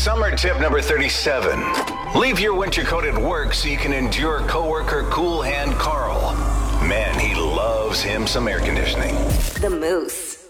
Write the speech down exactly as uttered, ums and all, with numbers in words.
Summer tip number thirty-seven. Leave your winter coat at work so you can endure coworker Cool Hand Carl. Man, he loves him some air conditioning. The Moose.